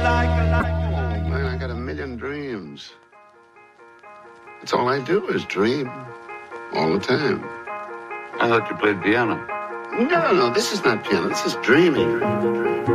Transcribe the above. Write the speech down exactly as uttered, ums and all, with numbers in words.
Oh, man, I got a million dreams. That's all I do is dream. All the time. I thought you played piano. No, no, this is not piano. This is dreaming.